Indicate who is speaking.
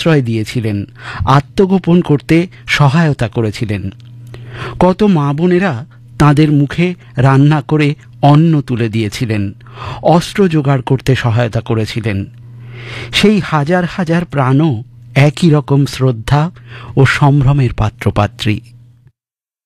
Speaker 1: আশ্রয় দিয়েছিলেন, আত্মগোপন করতে সহায়তা করেছিলেন। কত মা বোনেরা তাঁদের মুখে রান্না করে অন্ন তুলে দিয়েছিলেন, অস্ত্র জোগাড় করতে সহায়তা করেছিলেন। সেই হাজার হাজার প্রাণও একই রকম শ্রদ্ধা ও সম্ভ্রমের পাত্রপাত্রী।